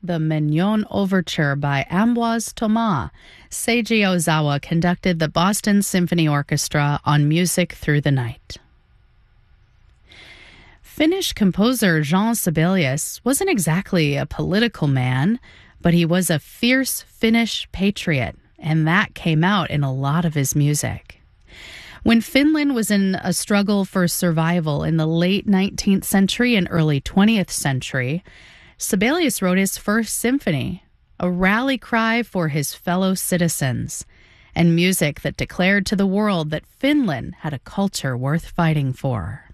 the Mignon Overture by Ambroise Thomas. Seiji Ozawa conducted the Boston Symphony Orchestra on Music Through the Night. Finnish composer Jean Sibelius wasn't exactly a political man, but he was a fierce Finnish patriot, and that came out in a lot of his music. When Finland was in a struggle for survival in the late 19th century and early 20th century, Sibelius wrote his first symphony, a rally cry for his fellow citizens, and music that declared to the world that Finland had a culture worth fighting for.